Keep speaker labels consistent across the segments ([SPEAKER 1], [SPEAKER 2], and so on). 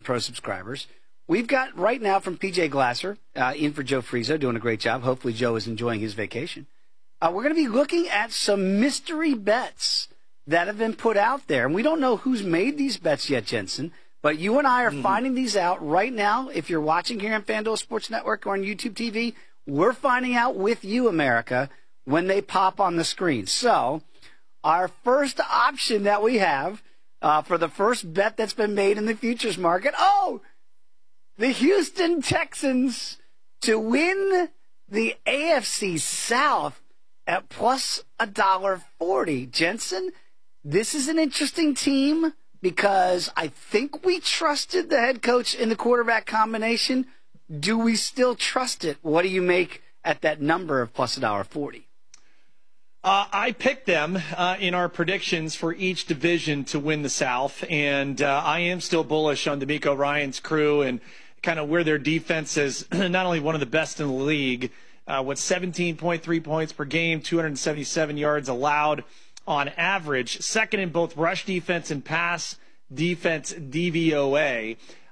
[SPEAKER 1] Pro subscribers. We've got right now from PJ Glasser, in for Joe Frizo, doing a great job. Hopefully Joe is enjoying his vacation. We're going to be looking at some mystery bets that have been put out there. And we don't know who's made these bets yet, Jensen. But you and I are finding these out right now. If you're watching here on FanDuel Sports Network or on YouTube TV, we're finding out with you, America, when they pop on the screen. So our first option that we have for the first bet that's been made in the futures market, the Houston Texans to win the AFC South at plus $1.40. Jensen, this is an interesting team because I think we trusted the head coach in the quarterback combination. Do we still trust it? What do you make at that number of plus $1.40?
[SPEAKER 2] I picked them in our predictions for each division to win the South, and I am still bullish on DeMeco Ryans' crew and kind of where their defense is not only one of the best in the league, with 17.3 points per game, 277 yards allowed on average, second in both rush defense and pass defense DVOA,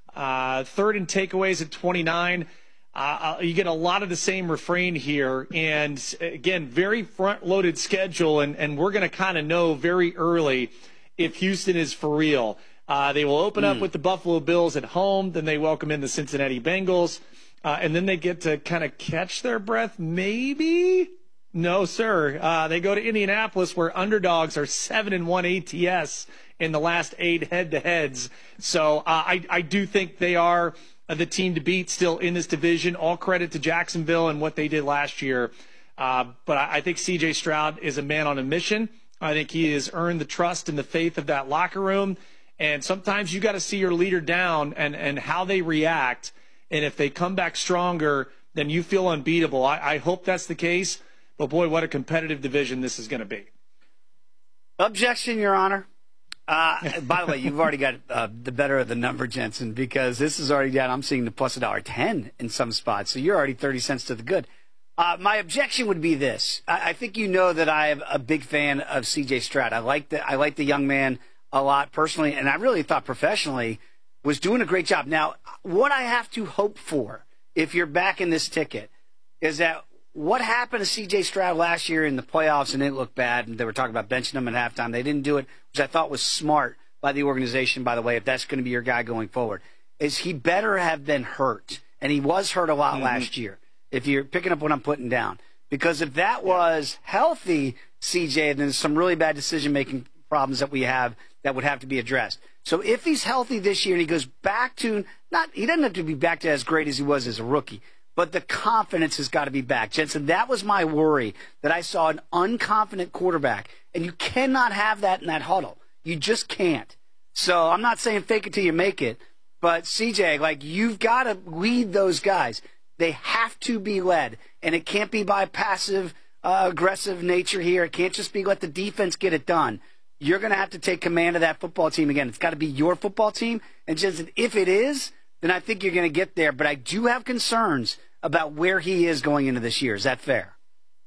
[SPEAKER 2] third in takeaways at 29. You get a lot of the same refrain here, and again, very front-loaded schedule, and we're going to kind of know very early if Houston is for real. They will open up with the Buffalo Bills at home, then they welcome in the Cincinnati Bengals, and then they get to kind of catch their breath, maybe? No, sir. They go to Indianapolis, where underdogs are 7-1 ATS in the last 8 head-to-heads. So I do think they are the team to beat still in this division. All credit to Jacksonville and what they did last year. But I think C.J. Stroud is a man on a mission. I think he has earned the trust and the faith of that locker room. And sometimes you got to see your leader down and how they react. And if they come back stronger, then you feel unbeatable. I hope that's the case. But, boy, what a competitive division this is going to be.
[SPEAKER 1] Objection, Your Honor. By the way, you've already got the better of the number, Jensen, because this is already down. I'm seeing the plus $1.10 in some spots, so you're already 30 cents to the good. My objection would be this. I think you know that I am a big fan of C.J. Stroud. I like the young man a lot personally, and I really thought professionally was doing a great job. Now, what I have to hope for, if you're backing this ticket, is that what happened to C.J. Stroud last year in the playoffs and it looked bad, and they were talking about benching him at halftime. They didn't do it, which I thought was smart by the organization, by the way, if that's going to be your guy going forward, is he better have been hurt. And he was hurt a lot last year, if you're picking up what I'm putting down. Because if that was healthy, C.J., then there's some really bad decision-making problems that we have that would have to be addressed. So if he's healthy this year and he goes back to, he doesn't have to be back to as great as he was as a rookie, but the confidence has got to be back. Jensen, that was my worry, that I saw an unconfident quarterback, and you cannot have that in that huddle. You just can't. So I'm not saying fake it till you make it, but CJ, you've got to lead those guys. They have to be led, and it can't be by passive, aggressive nature here. It can't just be let the defense get it done. You're going to have to take command of that football team again. It's got to be your football team. And Jensen, if it is, then I think you're going to get there. But I do have concerns about where he is going into this year. Is that fair?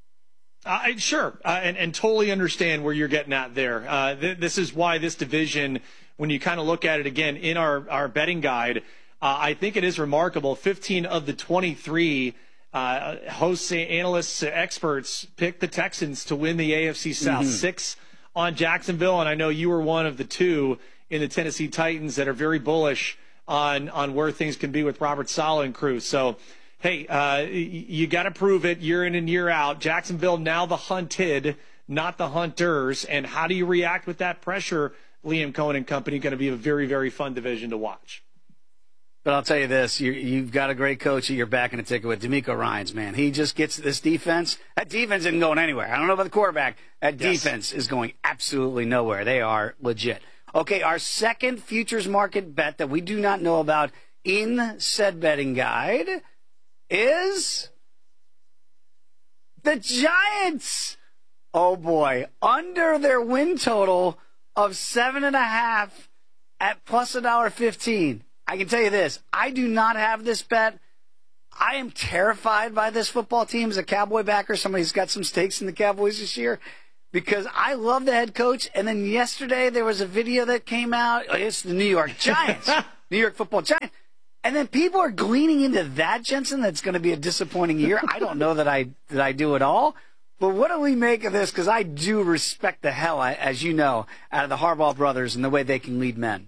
[SPEAKER 2] Sure, and totally understand where you're getting at there. This is why this division, when you kind of look at it again in our betting guide, I think it is remarkable. 15 of the 23 hosts, analysts, experts picked the Texans to win the AFC South. 6 on Jacksonville, and I know you were one of the 2 in the Tennessee Titans that are very bullish on where things can be with Robert Saleh and crew. So, hey, you got to prove it year in and year out. Jacksonville now the hunted, not the hunters. And how do you react with that pressure? Liam Cohen and company going to be a very, very fun division to watch.
[SPEAKER 1] But I'll tell you this, you've got a great coach that you're backing a ticket with, DeMeco Ryans, man. He just gets this defense. That defense isn't going anywhere. I don't know about the quarterback. That defense is going absolutely nowhere. They are legit. Okay, our second futures market bet that we do not know about in said betting guide is the Giants. Oh, boy. Under their win total of 7.5 at plus $1.15. I can tell you this. I do not have this bet. I am terrified by this football team as a Cowboy backer. Somebody's got some stakes in the Cowboys this year because I love the head coach. And then yesterday there was a video that came out. It's the New York Giants. New York Football Giants. And then people are gleaning into that, Jensen, that's going to be a disappointing year. I don't know that I do at all. But what do we make of this? Because I do respect the hell, as you know, out of the Harbaugh brothers and the way they can lead men.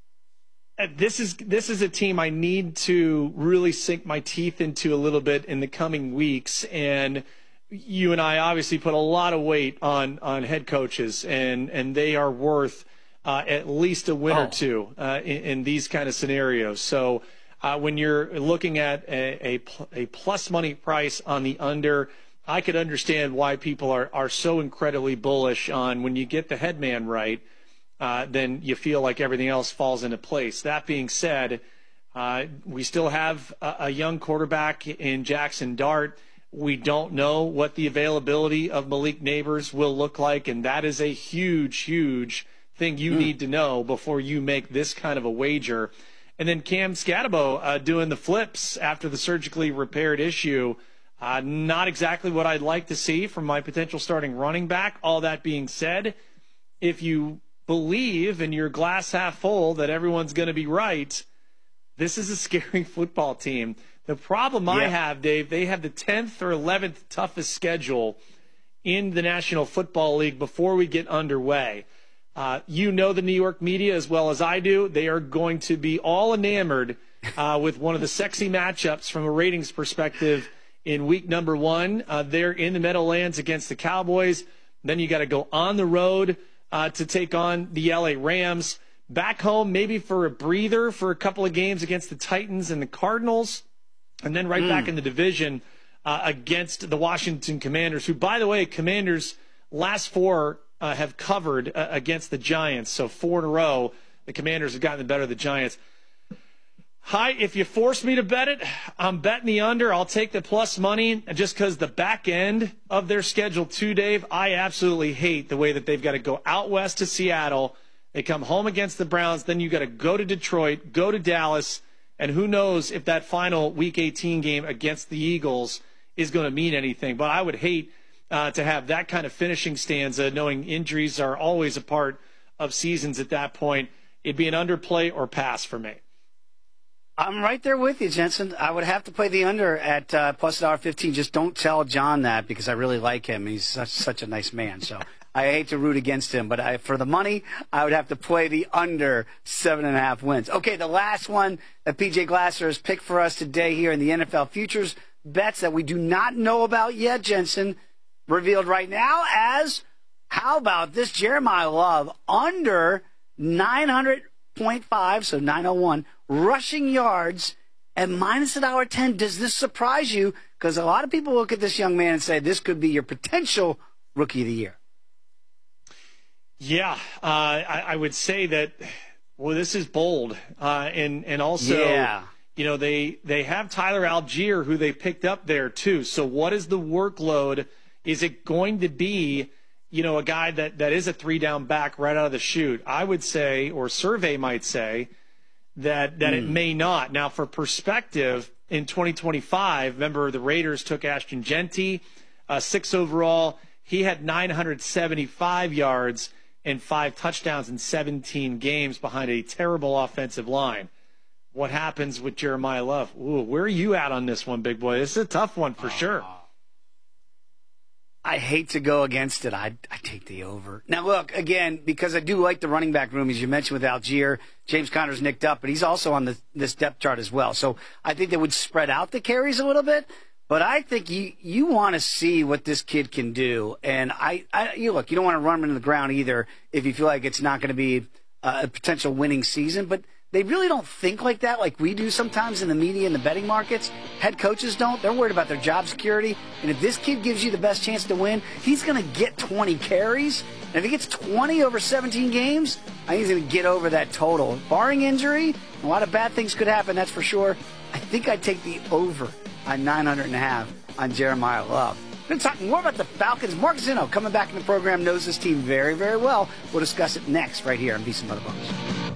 [SPEAKER 2] This is a team I need to really sink my teeth into a little bit in the coming weeks. And you and I obviously put a lot of weight on head coaches, and they are worth at least a win or two in these kind of scenarios. So when you're looking at a plus money price on the under, I could understand why people are so incredibly bullish on when you get the head man right, then you feel like everything else falls into place. That being said, we still have a young quarterback in Jackson Dart. We don't know what the availability of Malik Neighbors will look like, and that is a huge, huge thing you need to know before you make this kind of a wager. And then Cam Scatabo doing the flips after the surgically repaired issue. Not exactly what I'd like to see from my potential starting running back. All that being said, if you believe in your glass half full that everyone's going to be right, this is a scary football team. The problem I have, Dave, they have the 10th or 11th toughest schedule in the National Football League before we get underway. You know the New York media as well as I do. They are going to be all enamored with one of the sexy matchups from a ratings perspective in week number 1. They're in the Meadowlands against the Cowboys. Then you got to go on the road to take on the LA Rams. Back home, maybe for a breather for a couple of games against the Titans and the Cardinals. And then right back in the division against the Washington Commanders, who, by the way, Commanders last 4 have covered against the Giants. So 4 in a row, the Commanders have gotten the better of the Giants. Hi, if you force me to bet it, I'm betting the under. I'll take the plus money just because the back end of their schedule too, Dave, I absolutely hate the way that they've got to go out west to Seattle. They come home against the Browns. Then you got to go to Detroit, go to Dallas. And who knows if that final Week 18 game against the Eagles is going to mean anything. But I would hate to have that kind of finishing stanza, knowing injuries are always a part of seasons at that point. It'd be an underplay or pass for me.
[SPEAKER 1] I'm right there with you, Jensen. I would have to play the under at plus $1.15. Just don't tell John that because I really like him. He's such a nice man. So I hate to root against him. But for the money, I would have to play the under 7.5 wins. Okay, the last one that PJ Glasser has picked for us today here in the NFL Futures bets that we do not know about yet, Jensen, revealed right now as, how about this Jeremiah Love under 900.5, so 901, rushing yards at minus $1.10. Does this surprise you? Because a lot of people look at this young man and say this could be your potential rookie of the year.
[SPEAKER 2] Yeah, I would say that, well, this is bold. And also, you know, they have Tyler Algier, who they picked up there too. So what is the workload? Is it going to be, you know, a guy that is a 3-down back right out of the chute? I would say, or survey might say, that it may not. Now, for perspective, in 2025, remember the Raiders took Ashton Jeanty, 6 overall. He had 975 yards and 5 touchdowns in 17 games behind a terrible offensive line. What happens with Jeremiah Love? Ooh, where are you at on this one, big boy? This is a tough one for sure.
[SPEAKER 1] I hate to go against it. I take the over. Now, look, again, because I do like the running back room, as you mentioned with Algier. James Conner's nicked up, but he's also on this depth chart as well. So I think they would spread out the carries a little bit. But I think you want to see what this kid can do. And you look, you don't want to run him into the ground either if you feel like it's not going to be a potential winning season. But they really don't think like that like we do sometimes in the media and the betting markets. Head coaches don't. They're worried about their job security. And if this kid gives you the best chance to win, he's going to get 20 carries. And if he gets 20 over 17 games, I think he's going to get over that total. Barring injury, a lot of bad things could happen, that's for sure. I think I'd take the over on 900.5 on Jeremiah Love. We're talking more about the Falcons. Mark Zinno coming back in the program knows this team very, very well. We'll discuss it next right here on Beast and Motherbones.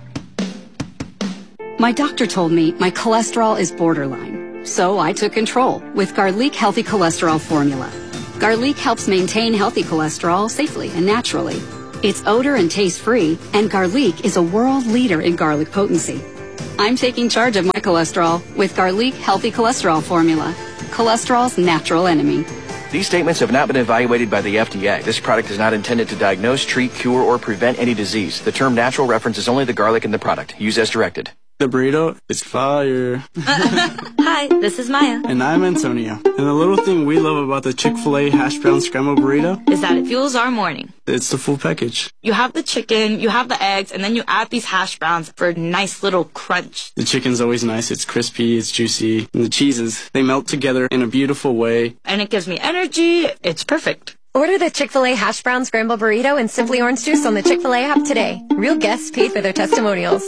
[SPEAKER 3] My doctor told me my cholesterol is borderline, so I took control with Garlic Healthy Cholesterol Formula. Garlic helps maintain healthy cholesterol safely and naturally. It's odor and taste-free, and Garlic is a world leader in garlic potency. I'm taking charge of my cholesterol with Garlic Healthy Cholesterol Formula. Cholesterol's natural enemy.
[SPEAKER 4] These statements have not been evaluated by the FDA. This product is not intended to diagnose, treat, cure, or prevent any disease. The term natural references only the garlic in the product. Use as directed.
[SPEAKER 5] The burrito is fire.
[SPEAKER 6] Hi, this is Maya.
[SPEAKER 5] And I'm Antonio. And the little thing we love about the Chick-fil-A hash brown scrambled burrito
[SPEAKER 6] is that it fuels our morning.
[SPEAKER 5] It's the full package.
[SPEAKER 6] You have the chicken, you have the eggs, and then you add these hash browns for a nice little crunch.
[SPEAKER 5] The chicken's always nice. It's crispy, it's juicy. And the cheeses, they melt together in a beautiful way.
[SPEAKER 6] And it gives me energy. It's perfect.
[SPEAKER 7] Order the Chick-fil-A hash brown scrambled burrito and Simply Orange Juice on the Chick-fil-A app today. Real guests paid for their testimonials.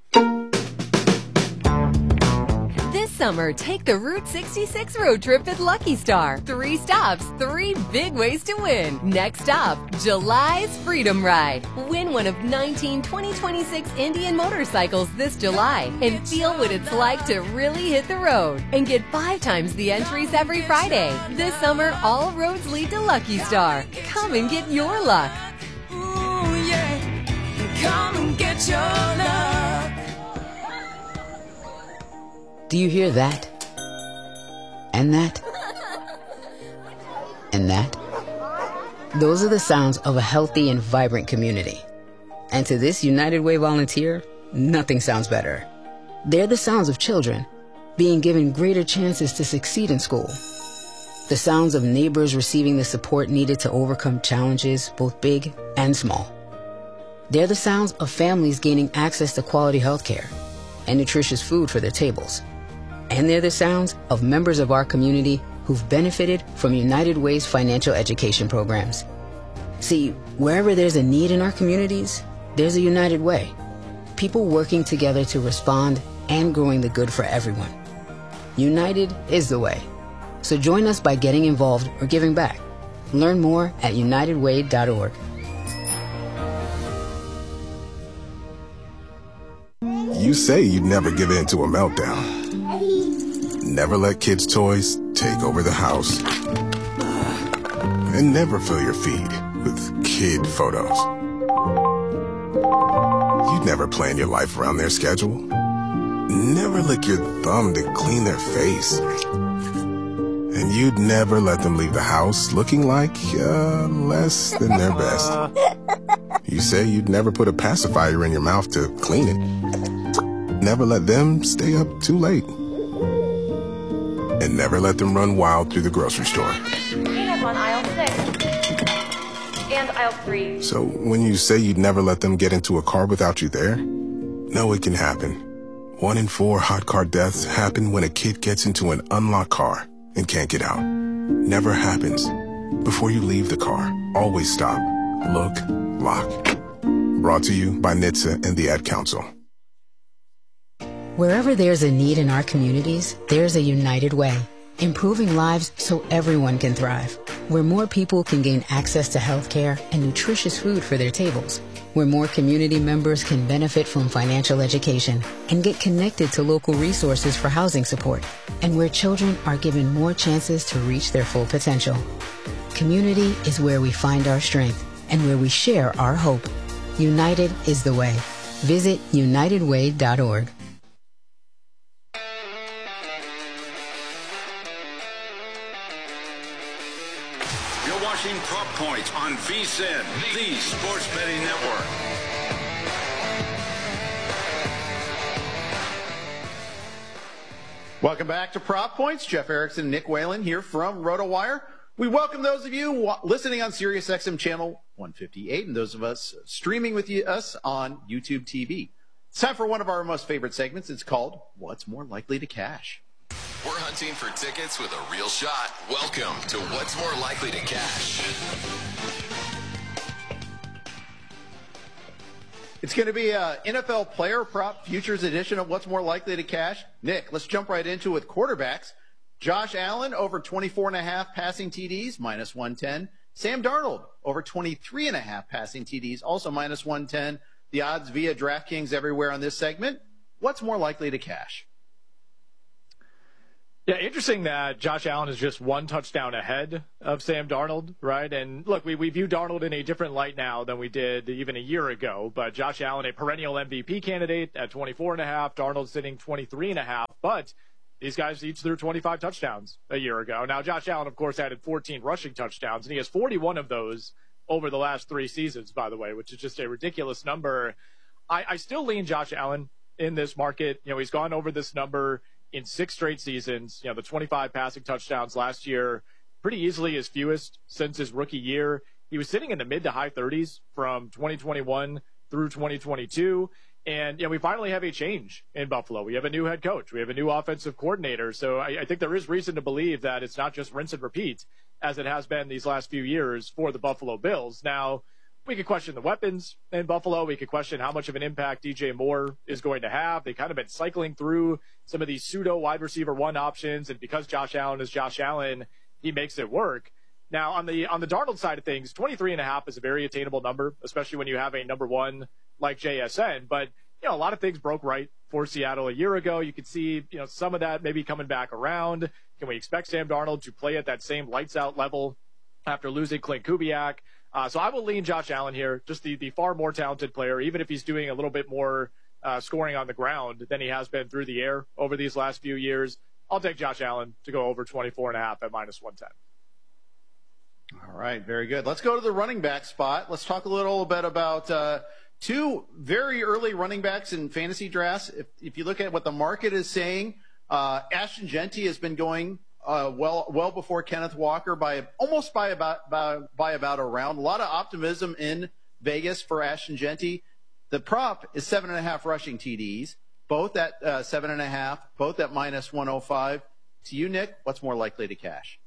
[SPEAKER 8] This summer, take the Route 66 road trip at Lucky Star. 3 stops, 3 big ways to win. Next stop, July's Freedom Ride. Win one of 19 2026 Indian motorcycles this July and feel what it's like to really hit the road. And get 5 times the entries every Friday. This summer, all roads lead to Lucky Star. Come and get your luck.
[SPEAKER 9] Ooh, yeah. Come and get your luck.
[SPEAKER 10] Do you hear that? And that? And that? Those are the sounds of a healthy and vibrant community. And to this United Way volunteer, nothing sounds better. They're the sounds of children being given greater chances to succeed in school. The sounds of neighbors receiving the support needed to overcome challenges, both big and small. They're the sounds of families gaining access to quality health care and nutritious food for their tables. And they're the sounds of members of our community who've benefited from United Way's financial education programs. See, wherever there's a need in our communities, there's a United Way. People working together to respond and growing the good for everyone. United is the way. So join us by getting involved or giving back. Learn more at unitedway.org.
[SPEAKER 11] You say you'd never give in to a meltdown. Never let kids' toys take over the house. And never fill your feed with kid photos. You'd never plan your life around their schedule. Never lick your thumb to clean their face. And you'd never let them leave the house looking like less than their best. You say you'd never put a pacifier in your mouth to clean it. Never let them stay up too late. And never let them run wild through the grocery store.
[SPEAKER 12] Peanuts on aisle 6. And aisle 3.
[SPEAKER 11] So when you say you'd never let them get into a car without you there, no, it can happen. 1 in 4 hot car deaths happen when a kid gets into an unlocked car and can't get out. Never happens. Before you leave the car, always stop, look, lock. Brought to you by NHTSA and the Ad Council.
[SPEAKER 10] Wherever there's a need in our communities, there's a United Way, improving lives so everyone can thrive. Where more people can gain access to health care and nutritious food for their tables. Where more community members can benefit from financial education and get connected to local resources for housing support. And where children are given more chances to reach their full potential. Community is where we find our strength and where we share our hope. United is the way. Visit unitedway.org.
[SPEAKER 13] Prop Points on VSiN, the Sports Betting Network.
[SPEAKER 14] Welcome back to Prop Points. Jeff Erickson, Nick Whalen here from RotoWire. We welcome those of you listening on SiriusXM channel 158 and those of us streaming with us on YouTube TV. It's time for one of our most favorite segments. It's called What's More Likely to Cash.
[SPEAKER 15] We're hunting for tickets with a real shot. Welcome to What's More Likely to Cash.
[SPEAKER 14] It's going to be an NFL player prop futures edition of What's More Likely to Cash. Nick, let's jump right into it with quarterbacks. Josh Allen over 24.5 passing TDs, minus 110. Sam Darnold over 23.5 passing TDs, also minus 110. The odds via DraftKings everywhere on this segment. What's more likely to cash?
[SPEAKER 2] Yeah, interesting that Josh Allen is just one touchdown ahead of Sam Darnold, right? And look, we view Darnold in a different light now than we did even a year ago. But Josh Allen, a perennial MVP candidate at 24.5, Darnold sitting 23.5. But these guys each threw 25 touchdowns a year ago. Now, Josh Allen, of course, added 14 rushing touchdowns, and he has 41 of those over the last 3 seasons, by the way, which is just a ridiculous number. I still lean Josh Allen in this market. You know, he's gone over this number in 6 straight seasons. You know, the 25 passing touchdowns last year, pretty easily his fewest since his rookie year. He was sitting in the mid to high 30s from 2021 through 2022. And, you know, we finally have a change in Buffalo. We have a new head coach. We have a new offensive coordinator. So I think there is reason to believe that it's not just rinse and repeat as it has been these last few years for the Buffalo Bills. Now, we could question the weapons in Buffalo. We could question how much of an impact DJ Moore is going to have. They kind of been cycling through some of these pseudo wide receiver 1 options. And because Josh Allen is Josh Allen, he makes it work. Now, on the Darnold side of things, 23.5 is a very attainable number, especially when you have a number 1 like JSN. But, you know, a lot of things broke right for Seattle a year ago. You could see, you know, some of that maybe coming back around. Can we expect Sam Darnold to play at that same lights out level after losing Clint Kubiak? So I will lean Josh Allen here, just the far more talented player, even if he's doing a little bit more scoring on the ground than he has been through the air over these last few years. I'll take Josh Allen to go over 24.5 at -110.
[SPEAKER 14] All right, very good. Let's go to the running back spot. Let's talk a little bit about 2 very early running backs in fantasy drafts. If you look at what the market is saying, Ashton Jeanty has been going well before Kenneth Walker by about a round. A lot of optimism in Vegas for Ashton Jeanty. The prop is 7.5 rushing TDs, both at 7.5, both at -105. To you, Nick, what's more likely to cash?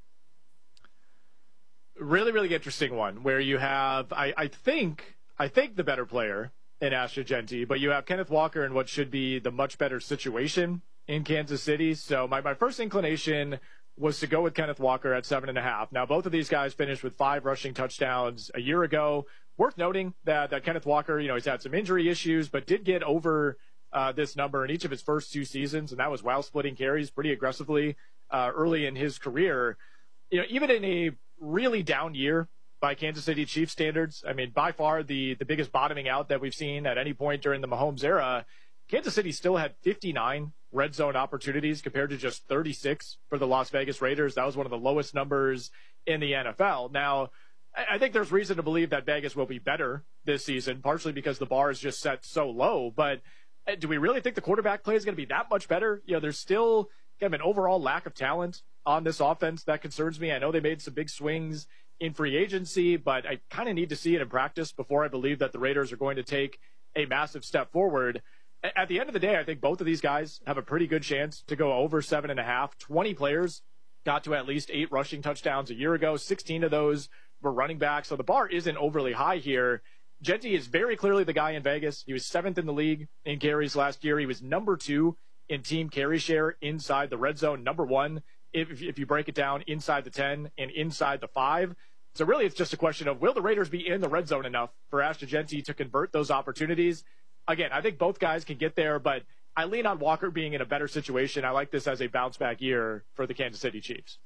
[SPEAKER 2] Really, really interesting one where you have, I think the better player in Ashton Jeanty, but you have Kenneth Walker in what should be the much better situation in Kansas City. So my first inclination was to go with Kenneth Walker at 7.5. Now, both of these guys finished with 5 rushing touchdowns a year ago. Worth noting that Kenneth Walker, you know, he's had some injury issues, but did get over this number in each of his first 2 seasons, and that was while splitting carries pretty aggressively early in his career. You know, even in a really down year by Kansas City Chiefs standards, I mean, by far the biggest bottoming out that we've seen at any point during the Mahomes era, Kansas City still had 59 red zone opportunities compared to just 36 for the Las Vegas Raiders. That was one of the lowest numbers in the NFL. Now, I think there's reason to believe that Vegas will be better this season, partially because the bar is just set so low. But do we really think the quarterback play is going to be that much better? You know, there's still kind of an overall lack of talent on this offense that concerns me. I know they made some big swings in free agency, but I kind of need to see it in practice before I believe that the Raiders are going to take a massive step forward. At the end of the day, I think both of these guys have a pretty good chance to go over 7.5. 20 players got to at least 8 rushing touchdowns a year ago. 16 of those were running backs. So the bar isn't overly high here. Jeanty is very clearly the guy in Vegas. He was 7th in the league in carries last year. He was number 2 in team carry share inside the red zone, number 1 if you break it down inside the 10 and inside the 5. So really it's just a question of, will the Raiders be in the red zone enough for Ashton Jeanty to convert those opportunities? Again, I think both guys can get there, but I lean on Walker being in a better situation. I like this as a bounce-back year for the Kansas City Chiefs.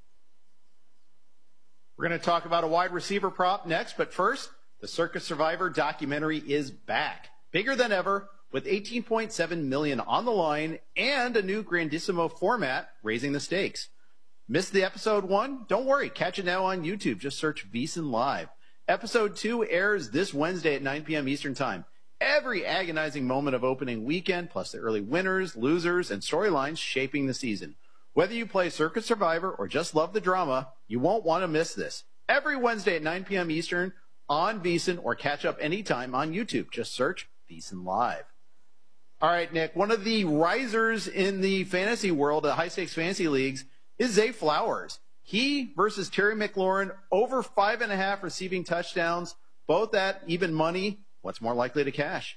[SPEAKER 14] We're going to talk about a wide receiver prop next, but first, the Circus Survivor documentary is back. Bigger than ever, with $18.7 million on the line and a new Grandissimo format, raising the stakes. Missed the episode 1? Don't worry, catch it now on YouTube. Just search VSiN Live. Episode 2 airs this Wednesday at 9 p.m. Eastern Time. Every agonizing moment of opening weekend, plus the early winners, losers, and storylines shaping the season. Whether you play Circus Survivor or just love the drama, you won't want to miss this. Every Wednesday at 9 p.m. Eastern on VSiN, or catch up anytime on YouTube. Just search VSiN Live. All right, Nick, one of the risers in the fantasy world, the high-stakes fantasy leagues, is Zay Flowers. He versus Terry McLaurin, over 5.5 receiving touchdowns, both at even money. What's more likely to cash?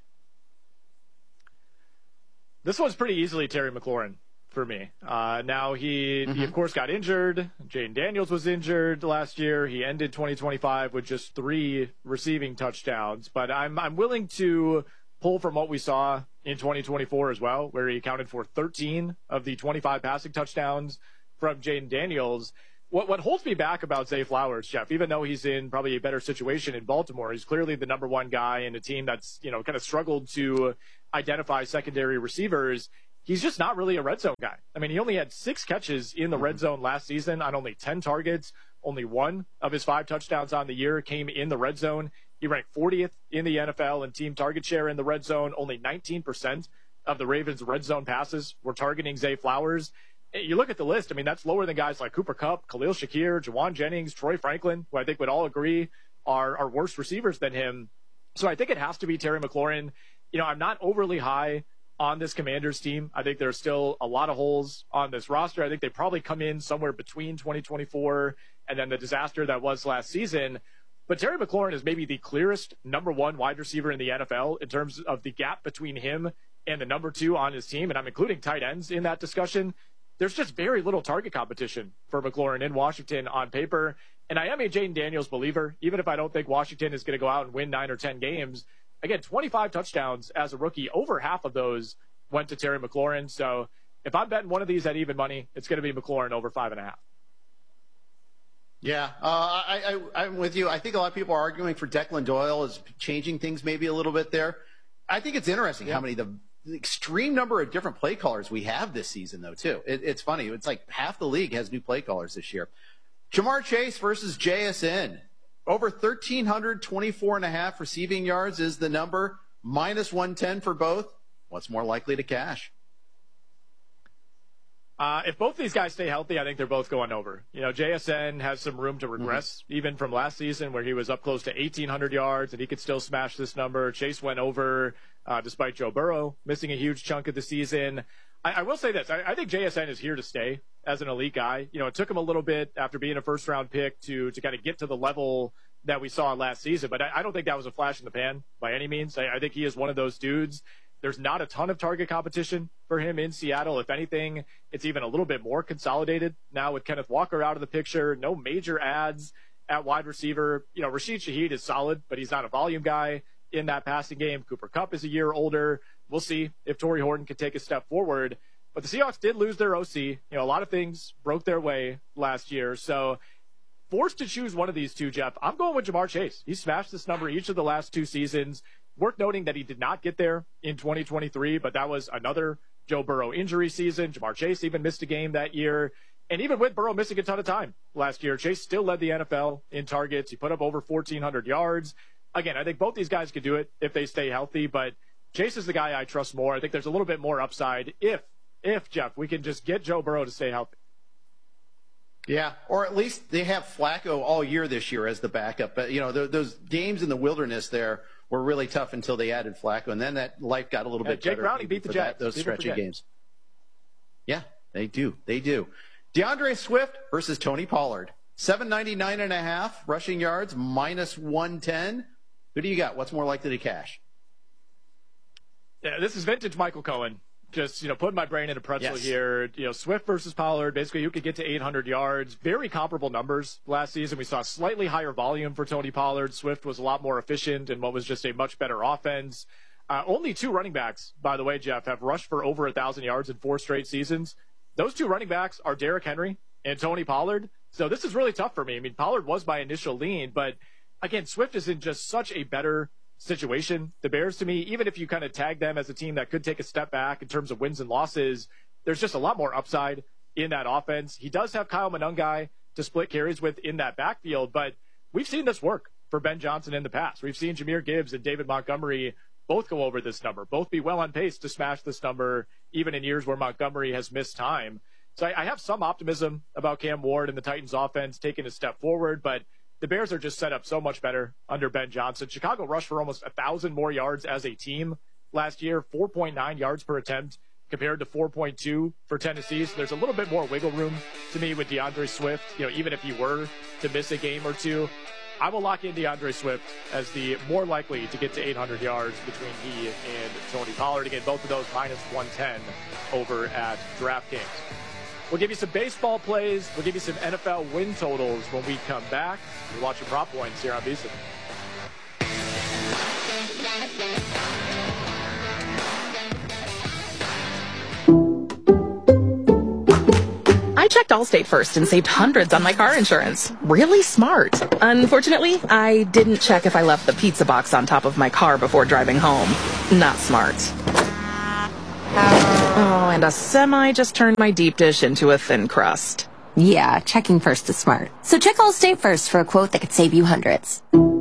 [SPEAKER 2] This one's pretty easily Terry McLaurin for me. Now, he of course got injured. Jaden Daniels was injured last year. He ended 2025 with just 3 receiving touchdowns. But I'm willing to
[SPEAKER 16] pull from what we saw in 2024 as well, where he accounted for 13 of the 25 passing touchdowns from Jayden Daniels. What holds me back about Zay Flowers, Jeff, even though he's in probably a better situation in Baltimore, he's clearly the number one guy in a team that's, kind of struggled to identify secondary receivers. He's just not really a red zone guy. I mean, he only had 6 catches in the red zone last season on only 10 targets. Only 1 of his 5 touchdowns on the year came in the red zone. He ranked 40th in the NFL in team target share in the red zone. Only 19% of the Ravens' red zone passes were targeting Zay Flowers. You look at the list, I mean, that's lower than guys like Cooper Kupp, Khalil Shakir, Jawan Jennings, Troy Franklin, who I think would all agree are worse receivers than him. So I think it has to be Terry McLaurin. I'm not overly high on this Commanders team. I think there's still a lot of holes on this roster. I think they probably come in somewhere between 2024 and then the disaster that was last season. But Terry McLaurin is maybe the clearest number 1 wide receiver in the NFL in terms of the gap between him and the number 2 on his team. And I'm including tight ends in that discussion. There's just very little target competition for McLaurin in Washington on paper. And I am a Jayden Daniels believer, even if I don't think Washington is going to go out and win 9 or 10 games. Again, 25 touchdowns as a rookie, over half of those went to Terry McLaurin. So if I'm betting one of these at even money, it's going to be McLaurin over 5.5.
[SPEAKER 14] Yeah, I'm with you. I think a lot of people are arguing for Declan Doyle is changing things maybe a little bit there. I think it's interesting how many the extreme number of different play callers we have this season, though, too. It's funny. It's like half the league has new play callers this year. Jamar Chase versus JSN. Over 1,324.5 receiving yards is the number. Minus 110 for both. What's more likely to cash?
[SPEAKER 16] If both these guys stay healthy, I think they're both going over. JSN has some room to regress, even from last season where he was up close to 1,800 yards and he could still smash this number. Chase went over despite Joe Burrow missing a huge chunk of the season. I will say this. I think JSN is here to stay as an elite guy. It took him a little bit after being a first-round pick to kind of get to the level that we saw last season, but I don't think that was a flash in the pan by any means. I think he is one of those dudes. There's not a ton of target competition for him in Seattle. If anything, it's even a little bit more consolidated now with Kenneth Walker out of the picture. No major ads at wide receiver. Rashid Shaheed is solid, but he's not a volume guy in that passing game. Cooper Kupp is a year older. We'll see if Torrey Horton can take a step forward. But the Seahawks did lose their OC. A lot of things broke their way last year. So forced to choose one of these two, Jeff, I'm going with Jamar Chase. He smashed this number each of the last 2 seasons. Worth noting that he did not get there in 2023, but that was another Joe Burrow injury season. Jamar Chase even missed a game that year. And even with Burrow missing a ton of time last year, Chase still led the NFL in targets. He put up over 1,400 yards. Again, I think both these guys could do it if they stay healthy, but Chase is the guy I trust more. I think there's a little bit more upside if Jeff, we can just get Joe Burrow to stay healthy.
[SPEAKER 14] Yeah, or at least they have Flacco all year this year as the backup. But, those games in the wilderness there were really tough until they added Flacco, and then that life got a little bit
[SPEAKER 16] Jake
[SPEAKER 14] better.
[SPEAKER 16] Browning beat the Jets.
[SPEAKER 14] Those stretchy games. Yeah, they do. DeAndre Swift versus Tony Pollard. 799.5 rushing yards, minus 110. Who do you got? What's more likely to cash?
[SPEAKER 16] Yeah, this is vintage Michael Cohen. Just, putting my brain in a pretzel here. Swift versus Pollard, basically who could get to 800 yards. Very comparable numbers last season. We saw slightly higher volume for Tony Pollard. Swift was a lot more efficient in what was just a much better offense. Only 2 running backs, by the way, Jeff, have rushed for over 1,000 yards in 4 straight seasons. Those 2 running backs are Derrick Henry and Tony Pollard. So this is really tough for me. I mean, Pollard was my initial lean, but again, Swift is in just such a better situation. The Bears, to me, even if you kind of tag them as a team that could take a step back in terms of wins and losses, there's just a lot more upside in that offense. He does have Kyle Monangai to split carries with in that backfield, but we've seen this work for Ben Johnson in the past. We've seen Jahmyr Gibbs and David Montgomery both go over this number, both be well on pace to smash this number, even in years where Montgomery has missed time. So I have some optimism about Cam Ward and the Titans offense taking a step forward, but the Bears are just set up so much better under Ben Johnson. Chicago rushed for almost 1,000 more yards as a team last year, 4.9 yards per attempt compared to 4.2 for Tennessee. So there's a little bit more wiggle room to me with DeAndre Swift. Even if he were to miss a game or two, I will lock in DeAndre Swift as the more likely to get to 800 yards between he and Tony Pollard. Again, both of those minus 110 over at DraftKings. We'll give you some baseball plays. We'll give you some NFL win totals when we come back. You're watching Prop Points here on VSiN.
[SPEAKER 6] I checked Allstate first and saved hundreds on my car insurance. Really smart. Unfortunately, I didn't check if I left the pizza box on top of my car before driving home. Not smart. Oh, and a semi just turned my deep dish into a thin crust.
[SPEAKER 7] Yeah, checking first is smart. So check Allstate first for a quote that could save you hundreds.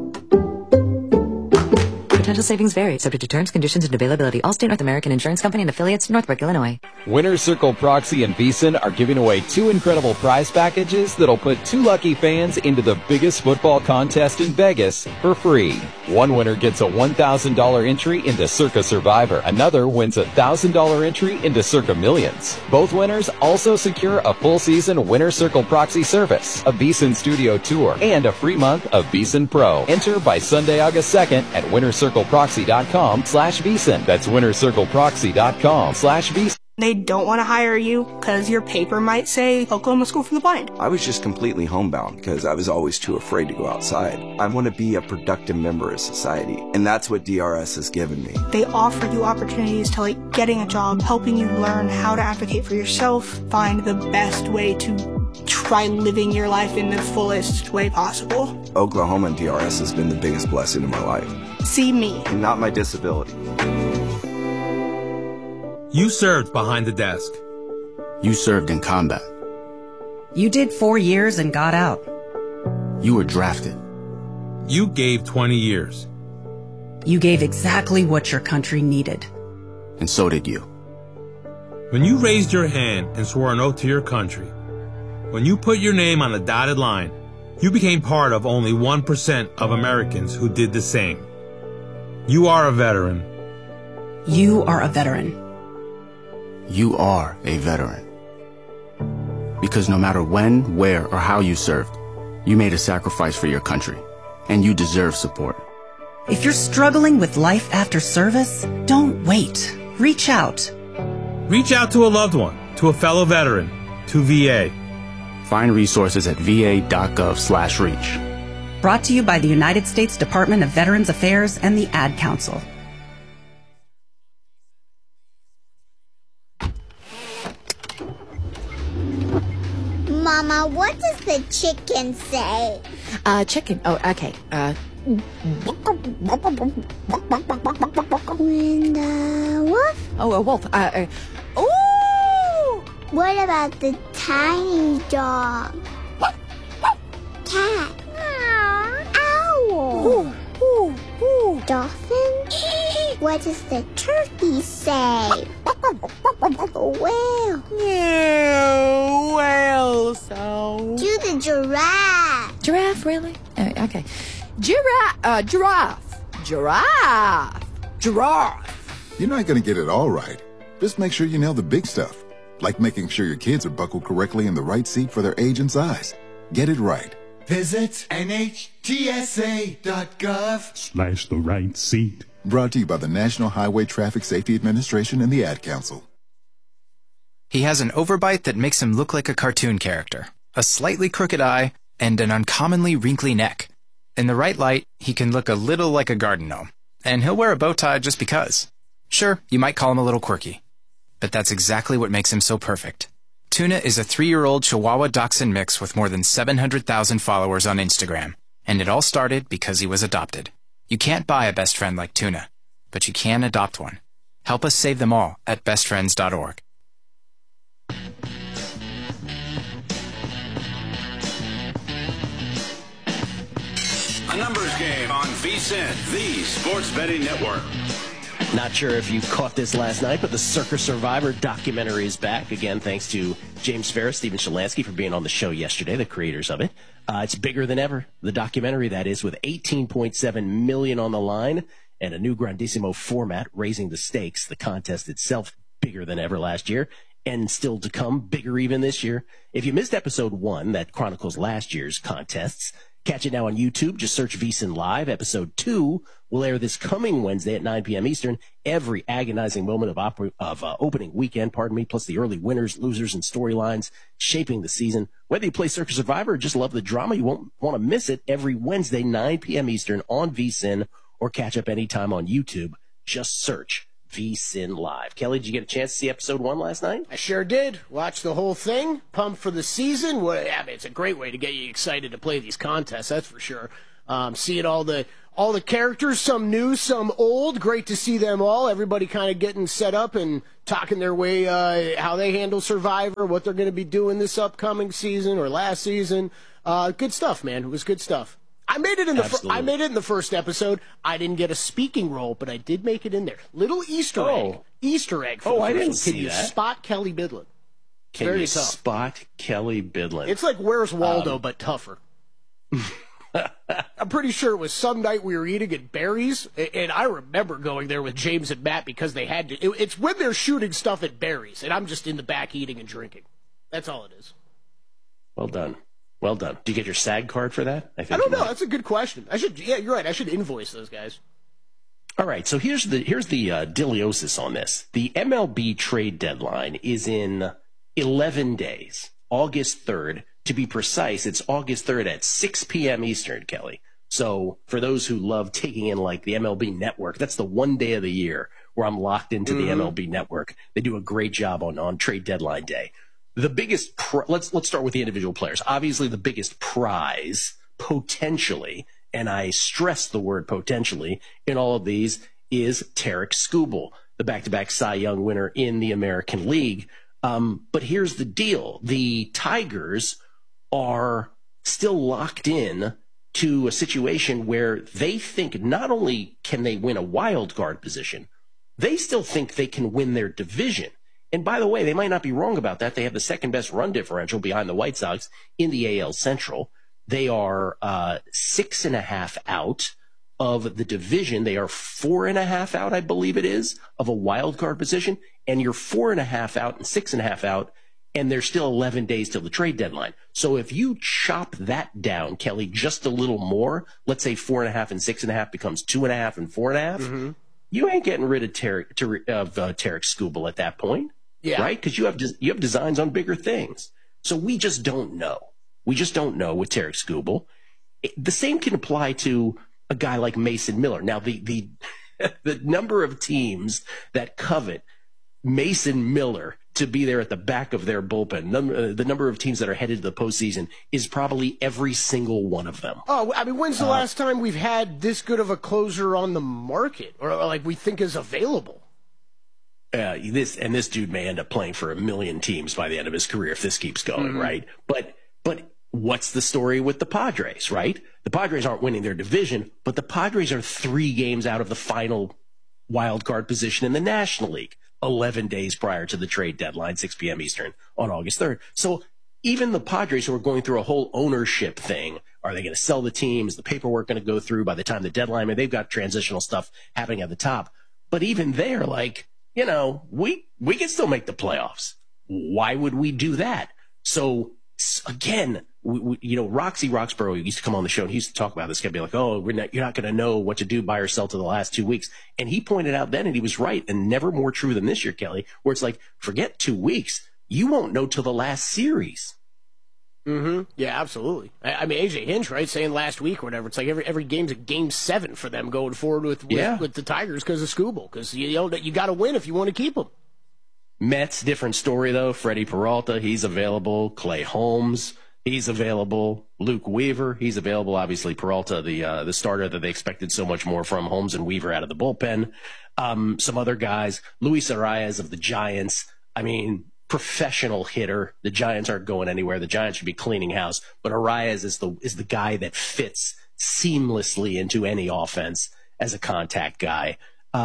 [SPEAKER 17] Potential savings vary, subject to terms, conditions, and availability. Allstate North American Insurance Company and affiliates, Northbrook, Illinois.
[SPEAKER 18] Winner Circle Proxy and VSiN are giving away 2 incredible prize packages that'll put 2 lucky fans into the biggest football contest in Vegas for free. One winner gets a $1,000 entry into Circa Survivor. Another wins a $1,000 entry into Circa Millions. Both winners also secure a full season Winner Circle Proxy service, a VSiN studio tour, and a free month of VSiN Pro. Enter by Sunday, August 2nd at winnercircleproxy.com/VSiN. That's winnercircleproxy.com/VSiN.
[SPEAKER 19] They don't want to hire you because your paper might say Oklahoma School for the Blind.
[SPEAKER 20] I was just completely homebound because I was always too afraid to go outside. I want to be a productive member of society, and that's what DRS has given me.
[SPEAKER 19] They offer you opportunities to getting a job, helping you learn how to advocate for yourself, find the best way to try living your life in the fullest way possible.
[SPEAKER 20] Oklahoma and DRS has been the biggest blessing in my life.
[SPEAKER 19] See me.
[SPEAKER 20] And not my disability.
[SPEAKER 21] You served behind the desk.
[SPEAKER 5] You served in combat.
[SPEAKER 22] You did 4 years and got out.
[SPEAKER 5] You were drafted.
[SPEAKER 21] You gave 20 years.
[SPEAKER 22] You gave exactly what your country needed.
[SPEAKER 5] And so did you.
[SPEAKER 21] When you raised your hand and swore an oath to your country, when you put your name on a dotted line, you became part of only 1% of Americans who did the same. You are a veteran.
[SPEAKER 22] You are a veteran.
[SPEAKER 5] You are a veteran. Because no matter when, where, or how you served, you made a sacrifice for your country, and you deserve support.
[SPEAKER 22] If you're struggling with life after service, don't wait. Reach out.
[SPEAKER 21] Reach out to a loved one, to a fellow veteran, to VA.
[SPEAKER 5] Find resources at va.gov/reach.
[SPEAKER 22] Brought to you by the United States Department of Veterans Affairs and the Ad Council.
[SPEAKER 23] Mama, what does the chicken say?
[SPEAKER 17] Chicken. Oh, okay.
[SPEAKER 23] And wolf?
[SPEAKER 17] Oh, a wolf.
[SPEAKER 23] Ooh! What about the tiny dog? Cat? Owl? Dolphin? What does the turkey say? Whale?
[SPEAKER 17] Whale sound.
[SPEAKER 23] Do the giraffe.
[SPEAKER 17] Giraffe, really? Okay. Giraffe. Giraffe.
[SPEAKER 24] You're not going to get it all right. Just make sure you nail the big stuff, like making sure your kids are buckled correctly in the right seat for their age and size. Get it right.
[SPEAKER 25] Visit NHTSA.gov/the right seat.
[SPEAKER 24] Brought to you by the National Highway Traffic Safety Administration and the Ad Council.
[SPEAKER 26] He has an overbite that makes him look like a cartoon character, a slightly crooked eye, and an uncommonly wrinkly neck. In the right light, he can look a little like a garden gnome, and he'll wear a bow tie just because. Sure, you might call him a little quirky, but that's exactly what makes him so perfect. Tuna is a 3-year-old Chihuahua Dachshund mix with more than 700,000 followers on Instagram, and it all started because he was adopted. You can't buy a best friend like Tuna, but you can adopt one. Help us save them all at bestfriends.org.
[SPEAKER 13] A numbers game on VSiN, the sports betting network.
[SPEAKER 27] Not sure if you caught this last night, but the Circa Survivor documentary is back. Again, thanks to James Ferris, Stephen Shalansky for being on the show yesterday, the creators of it. It's bigger than ever, the documentary, that is, with $18.7 million on the line and a new Grandissimo format, raising the stakes. The contest itself bigger than ever last year and still to come, bigger even this year. If you missed episode 1 that chronicles last year's contests, catch it now on YouTube. Just search VSiN Live. Episode 2 will air this coming Wednesday at 9 p.m. Eastern. Every agonizing moment of opening weekend, plus the early winners, losers, and storylines shaping the season. Whether you play Circa Survivor or just love the drama, you won't want to miss it every Wednesday, 9 p.m. Eastern on VSiN, or catch up anytime on YouTube. Just search VSiN Live. Kelly, did you get a chance to see episode 1 last night?
[SPEAKER 1] I sure did. Watched the whole thing. Pumped for the season. Well, I mean, it's a great way to get you excited to play these contests, that's for sure. Seeing all the characters, some new, some old. Great to see them all. Everybody kind of getting set up and talking their way how they handle Survivor, what they're going to be doing this upcoming season or last season. Good stuff, man. It was good stuff. I made it in the first episode. I didn't get a speaking role, but I did make it in there. Little Easter egg. For
[SPEAKER 27] I didn't
[SPEAKER 1] one.
[SPEAKER 27] see
[SPEAKER 1] Can you
[SPEAKER 27] that.
[SPEAKER 1] spot Kelly Bidlin?
[SPEAKER 27] Can
[SPEAKER 1] Very
[SPEAKER 27] you
[SPEAKER 1] tough.
[SPEAKER 27] spot Kelly Bidlin?
[SPEAKER 1] It's like Where's Waldo, but tougher. I'm pretty sure it was some night we were eating at Barry's, and I remember going there with James and Matt because they had to. It's when they're shooting stuff at Barry's, and I'm just in the back eating and drinking. That's all it is.
[SPEAKER 27] Well done. Well done. Do you get your SAG card for that?
[SPEAKER 1] I don't know. That's a good question. Yeah, you're right. I should invoice those guys.
[SPEAKER 27] All right. So here's the deliosis on this. The MLB trade deadline is in 11 days, August 3rd. To be precise, it's August 3rd at 6 p.m. Eastern, Kelly. So for those who love taking in like the MLB Network, that's the one day of the year where I'm locked into the MLB Network. They do a great job on trade deadline day. The biggest, let's start with the individual players. Obviously, the biggest prize potentially, and I stress the word potentially in all of these, is Tarik Skubal, the back-to-back Cy Young winner in the American League. But here's the deal: the Tigers are still locked in to a situation where they think not only can they win a wild card position, they still think they can win their division. And by the way, they might not be wrong about that. They have the second best run differential behind the White Sox in the AL Central. They are 6.5 out of the division. They are 4.5 out, I believe it is, of a wild card position. And you're 4.5 out and 6.5 out, and there's still 11 days till the trade deadline. So if you chop that down, Kelly, just a little more, let's say 4.5 and 6.5 becomes 2.5 and 4.5, you ain't getting rid of Tarik Skubal at that point.
[SPEAKER 1] Yeah.
[SPEAKER 27] Right? Because you have designs on bigger things. So we just don't know. We just don't know with Tarik Skubal. The same can apply to a guy like Mason Miller. Now, the number of teams that covet Mason Miller to be there at the back of their bullpen, the number of teams that are headed to the postseason is probably every single one of them.
[SPEAKER 1] Oh, I mean, when's the last time we've had this good of a closer on the market, or like we think is available?
[SPEAKER 27] This dude may end up playing for 1 million teams by the end of his career if this keeps going, right? But what's the story with the Padres, right? The Padres aren't winning their division, but the Padres are 3 games out of the final wild card position in the National League 11 days prior to the trade deadline, 6 p.m. Eastern on August 3rd. So even the Padres, who are going through a whole ownership thing, are they going to sell the team? Is the paperwork going to go through by the time the deadline? I mean, they've got transitional stuff happening at the top. But even they're like, you know, we can still make the playoffs. Why would we do that? So again, Roxy Roxborough used to come on the show and he used to talk about this. He'd be like, oh, you're not going to know what to do, buy or sell to the last 2 weeks. And he pointed out then, and he was right, and never more true than this year, Kelly, where it's like, forget 2 weeks. You won't know till the last series.
[SPEAKER 1] Yeah, absolutely. I mean, AJ Hinch, right, saying last week or whatever, it's like every game's a game 7 for them going forward with the Tigers because of Skubal, because you got to win if you want to keep them.
[SPEAKER 27] Mets, different story though. Freddie Peralta, he's available. Clay Holmes, he's available. Luke Weaver, he's available. Obviously, Peralta, the starter that they expected so much more from. Holmes and Weaver out of the bullpen. Some other guys, Luis Arias of the Giants. I mean, professional hitter. The Giants aren't going anywhere. The Giants should be cleaning house. But Arias is the guy that fits seamlessly into any offense as a contact guy.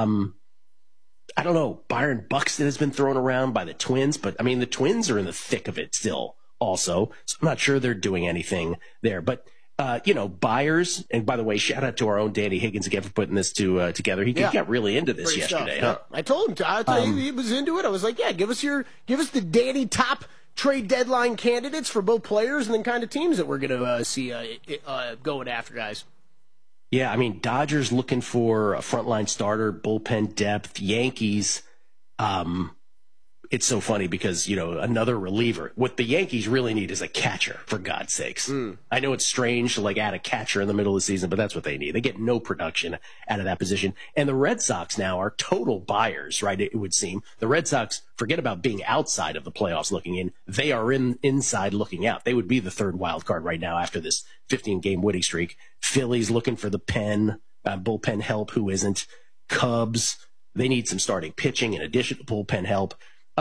[SPEAKER 27] I don't know. Byron Buxton has been thrown around by the Twins, but I mean, the Twins are in the thick of it still also. So I'm not sure they're doing anything there. But, Byers, and by the way, shout out to our own Danny Higgins again for putting this together. He got really into this
[SPEAKER 1] Great
[SPEAKER 27] yesterday.
[SPEAKER 1] Stuff,
[SPEAKER 27] huh?
[SPEAKER 1] I told him, he was into it. I was like, yeah, give us the Danny top trade deadline candidates for both players and then kind of teams that we're going to see going after, guys.
[SPEAKER 27] Yeah, I mean, Dodgers looking for a frontline starter, bullpen depth. Yankees, it's so funny because, another reliever. What the Yankees really need is a catcher, for God's sakes. I know it's strange to add a catcher in the middle of the season, but that's what they need. They get no production out of that position. And the Red Sox now are total buyers, right? It would seem. The Red Sox, forget about being outside of the playoffs looking in. They are inside looking out. They would be the third wild card right now after this 15-game winning streak. Phillies looking for the bullpen help. Who isn't? Cubs. They need some starting pitching in addition to bullpen help.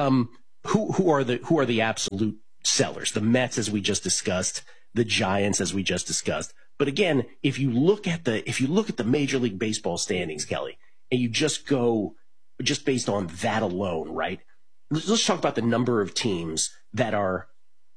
[SPEAKER 27] Who are the absolute sellers? The Mets, as we just discussed, the Giants, as we just discussed. But again, if you look at the Major League Baseball standings, Kelly, and you just go based on that alone, right? Let's talk about the number of teams that are,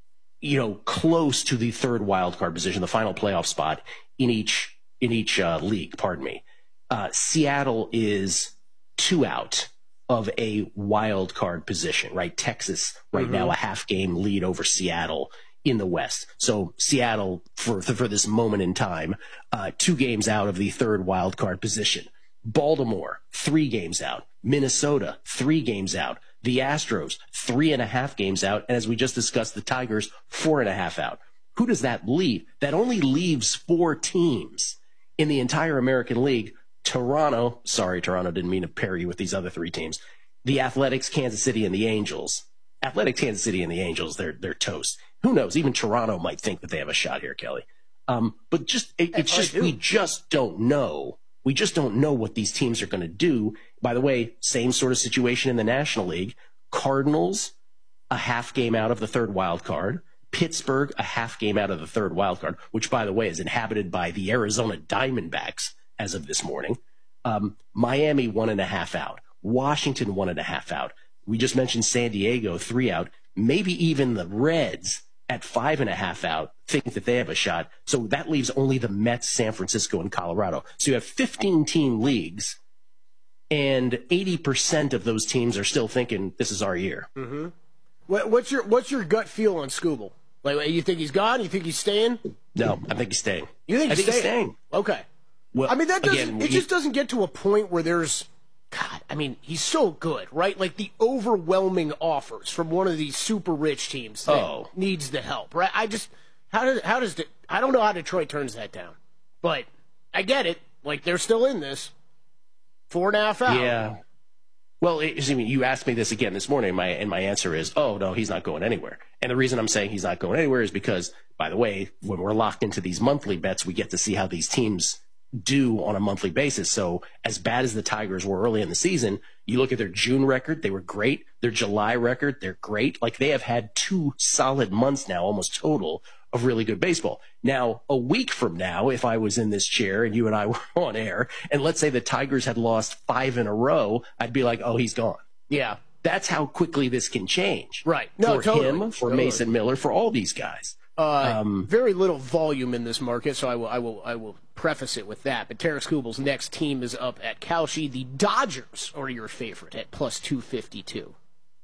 [SPEAKER 27] close to the third wild card position, the final playoff spot in each league. Pardon me. Seattle is 2 out of a wild card position, right? Texas right now a half game lead over Seattle in the West. So Seattle for this moment in time, 2 games out of the third wild card position. Baltimore, 3 games out. Minnesota, 3 games out. The Astros, 3.5 games out. And as we just discussed, the Tigers, 4.5 out. Who does that leave? That only leaves 4 teams in the entire American League. Toronto didn't mean to pair you with these other 3 teams. The Athletics, Kansas City, and the Angels. Athletics, Kansas City, and the Angels, they're toast. Who knows? Even Toronto might think that they have a shot here, Kelly. But we just don't know. We just don't know what these teams are going to do. By the way, same sort of situation in the National League. Cardinals, a half game out of the third wild card. Pittsburgh, a half game out of the third wild card, which, by the way, is inhabited by the Arizona Diamondbacks as of this morning. Miami, 1.5 out. Washington, 1.5 out. We just mentioned San Diego, 3 out. Maybe even the Reds at 5.5 out think that they have a shot. So that leaves only the Mets, San Francisco, and Colorado. So you have 15-team leagues, and 80% of those teams are still thinking this is our year.
[SPEAKER 1] Mm-hmm. What's your gut feel on Skubal? You think he's gone? You think he's staying?
[SPEAKER 27] No, I think he's staying.
[SPEAKER 1] You think he's staying? Okay.
[SPEAKER 27] Well,
[SPEAKER 1] I mean, just doesn't get to a point where there's, God, I mean, he's so good, right? Like the overwhelming offers from one of these super rich teams that needs the help, right? I don't know how Detroit turns that down, but I get it. Like they're still in this 4.5 out.
[SPEAKER 27] Yeah. Well, you asked me this again this morning, and my answer is, oh, no, he's not going anywhere. And the reason I'm saying he's not going anywhere is because, by the way, when we're locked into these monthly bets, we get to see how these teams do on a monthly basis. So as bad as the Tigers were early in the season, you look at their June record, they were great. Their July record, they're great. Like they have had 2 solid months now, almost total, of really good baseball. Now, a week from now, if I was in this chair and you and I were on air, and let's say the Tigers had lost 5 in a row, I'd be like, oh, he's gone.
[SPEAKER 1] Yeah.
[SPEAKER 27] That's how quickly this can change.
[SPEAKER 1] Right.
[SPEAKER 27] For him, for Mason Miller, for all these guys.
[SPEAKER 1] Very little volume in this market, so I will preface it with that. But Tarik Skubal's next team is up at Kalshi. The Dodgers are your favorite at plus 252.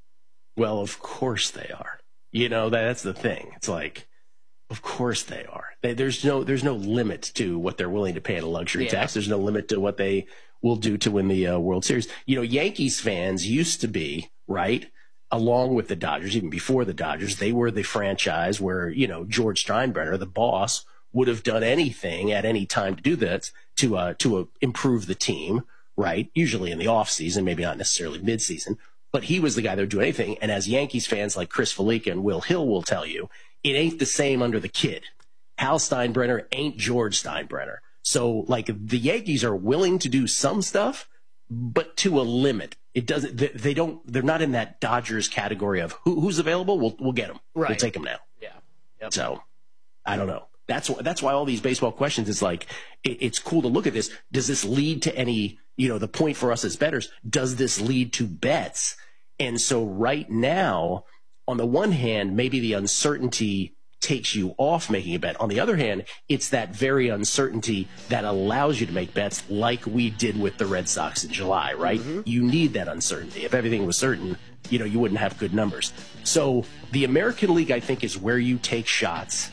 [SPEAKER 27] Well, of course they are. That's the thing. It's like, of course they are. There's no limit to what they're willing to pay in a luxury tax. There's no limit to what they will do to win the World Series. Yankees fans used to be, right, along with the Dodgers, even before the Dodgers, they were the franchise where, George Steinbrenner, the boss, would have done anything at any time to do that, to improve the team, right? Usually in the offseason, maybe not necessarily midseason. But he was the guy that would do anything. And as Yankees fans like Chris Felica and Will Hill will tell you, it ain't the same under the kid. Hal Steinbrenner ain't George Steinbrenner. So, the Yankees are willing to do some stuff, but to a limit. It doesn't. They're not in that Dodgers category of who's available. We'll get them.
[SPEAKER 1] Right.
[SPEAKER 27] We'll take them now.
[SPEAKER 1] Yeah. Yep.
[SPEAKER 27] So, I don't know. That's why all these baseball questions is it's cool to look at this. Does this lead to any? The point for us as bettors. Does this lead to bets? And so right now, on the one hand, maybe the uncertainty takes you off making a bet. On the other hand, it's that very uncertainty that allows you to make bets like we did with the Red Sox in July, right? Mm-hmm. You need that uncertainty. If everything was certain, you wouldn't have good numbers. So the American League, I think, is where you take shots.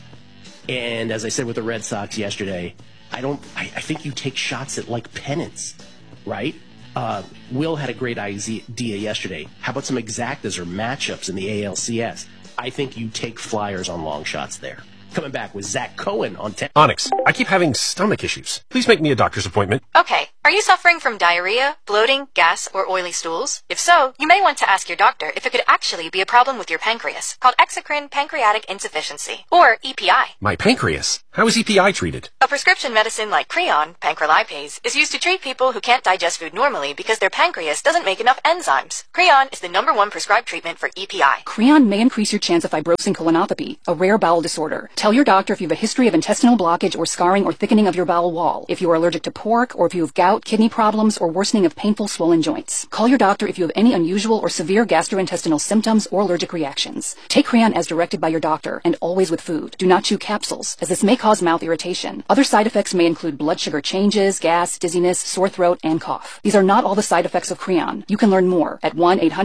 [SPEAKER 27] And as I said with the Red Sox yesterday, I think you take shots at pennants, right? Will had a great idea yesterday. How about some exactas or matchups in the ALCS? I think you take Flyers on long shots there. Coming back with Zach Cohen on 10.
[SPEAKER 3] Onyx, I keep having stomach issues. Please make me a doctor's appointment.
[SPEAKER 4] Okay. Are you suffering from diarrhea, bloating, gas, or oily stools? If so, you may want to ask your doctor if it could actually be a problem with your pancreas, called exocrine pancreatic insufficiency, or EPI.
[SPEAKER 3] My pancreas? How is EPI treated?
[SPEAKER 4] A prescription medicine like Creon, pancrelipase, is used to treat people who can't digest food normally because their pancreas doesn't make enough enzymes. Creon is the #1 prescribed treatment for EPI.
[SPEAKER 8] Creon may increase your chance of fibrosing colonopathy, a rare bowel disorder. Tell your doctor if you have a history of intestinal blockage or scarring or thickening of your bowel wall, if you are allergic to pork, or if you have gout, kidney problems, or worsening of painful swollen joints. Call your doctor if you have any unusual or severe gastrointestinal symptoms or allergic reactions. Take Creon as directed by your doctor, and always with food. Do not chew capsules, as this may cause mouth irritation. Other side effects may include blood sugar changes, gas, dizziness, sore throat, and cough. These are not all the side effects of Creon. You can learn more at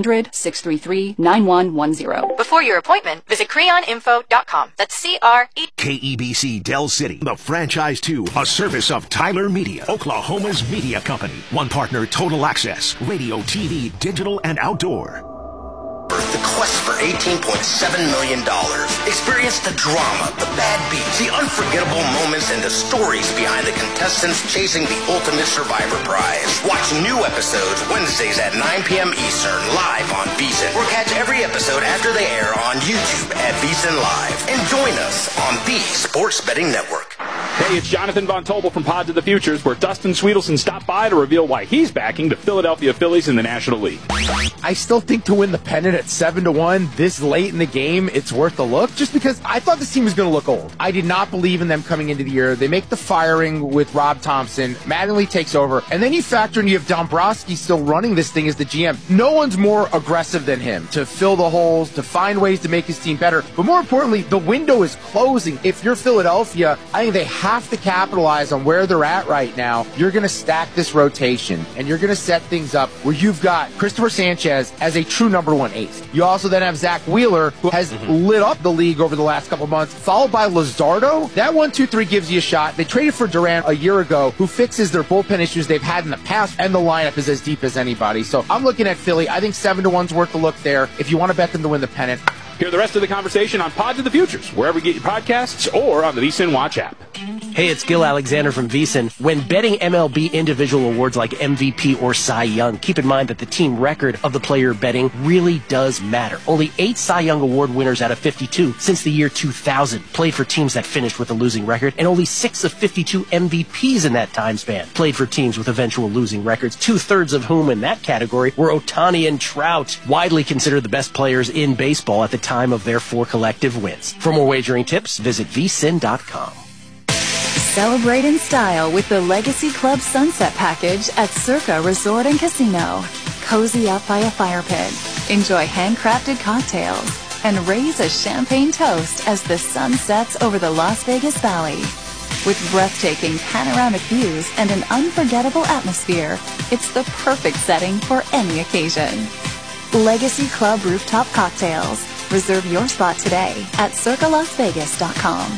[SPEAKER 8] 1-800-633-9110.
[SPEAKER 4] Before your appointment, visit creoninfo.com. That's C-R-E.
[SPEAKER 9] KEBC Del City, the franchise 2, a service of Tyler Media, Oklahoma's media company. One partner, Total Access, radio, TV, digital, and outdoor.
[SPEAKER 10] The quest for $18.7 million. Experience the drama, the bad beats, the unforgettable moments, and the stories behind the contestants chasing the Ultimate Survivor prize. Watch new episodes Wednesdays at 9 p.m. Eastern live on VSiN, or catch every episode after they air on YouTube at VSiN Live. And join us on the Sports Betting Network.
[SPEAKER 11] Hey, it's Jonathan Von Tobel from Pod to the Futures, where Dustin Sweetelson stopped by to reveal why he's backing the Philadelphia Phillies in the National League.
[SPEAKER 12] I still think to win the pennant at 7-1 this late in the game, it's worth a look, just because I thought this team was going to look old. I did not believe in them coming into the year. They make the firing with Rob Thompson. Mattingly takes over, and then you factor in you have Dombrowski still running this thing as the GM. No one's more aggressive than him to fill the holes, to find ways to make his team better. But more importantly, the window is closing. If you're Philadelphia, I think they have to capitalize on where they're at right now. You're going to stack this rotation, and you're going to set things up where you've got Christopher Sanchez as a true #1 ace. You also then have Zach Wheeler, who has lit up the league over the last couple months, followed by Luzardo. That 1-2-3 gives you a shot. They traded for Durant a year ago, who fixes their bullpen issues they've had in the past, and the lineup is as deep as anybody. So I'm looking at Philly. I think 7-1's worth a look there if you want to bet them to win the pennant.
[SPEAKER 11] Hear the rest of the conversation on Pod to the Futures, wherever you get your podcasts, or on the VSiN Watch app.
[SPEAKER 27] Hey, it's Gil Alexander from VSiN. When betting MLB individual awards like MVP or Cy Young, keep in mind that the team record of the player betting really does matter. Only 8 Cy Young Award winners out of 52 since the year 2000 played for teams that finished with a losing record, and only 6 of 52 MVPs in that time span played for teams with eventual losing records, 2/3 of whom in that category were Ohtani and Trout, widely considered the best players in baseball at the time of their 4 collective wins. For more wagering tips, visit vsin.com.
[SPEAKER 28] Celebrate in style with the Legacy Club Sunset Package at Circa Resort and Casino. Cozy up by a fire pit, enjoy handcrafted cocktails, and raise a champagne toast as the sun sets over the Las Vegas Valley. With breathtaking panoramic views and an unforgettable atmosphere, it's the perfect setting for any occasion. Legacy Club Rooftop Cocktails. Reserve your spot today at circalasvegas.com.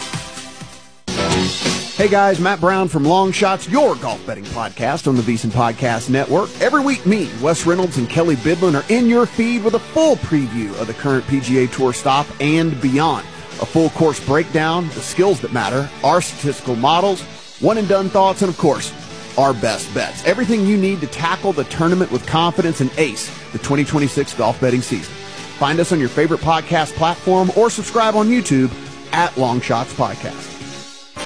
[SPEAKER 29] Hey guys, Matt Brown from Long Shots, your golf betting podcast on the VSiN Podcast Network. Every week, me, Wes Reynolds, and Kelly Bidlin are in your feed with a full preview of the current PGA Tour stop and beyond. A full course breakdown, the skills that matter, our statistical models, one-and-done thoughts, and of course, our best bets. Everything you need to tackle the tournament with confidence and ace the 2026 golf betting season. Find us on your favorite podcast platform or subscribe on YouTube at Long Shots Podcast.